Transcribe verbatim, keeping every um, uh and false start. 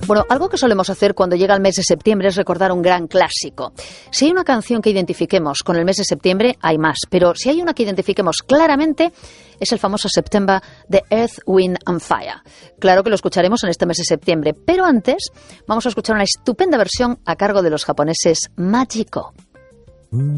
Bueno, algo que solemos hacer cuando llega el mes de septiembre es recordar un gran clásico. Si hay una canción que identifiquemos con el mes de septiembre, hay más. Pero si hay una que identifiquemos claramente, es el famoso September de Earth, Wind and Fire. Claro que lo escucharemos en este mes de septiembre, pero antes vamos a escuchar una estupenda versión a cargo de los japoneses Majiko.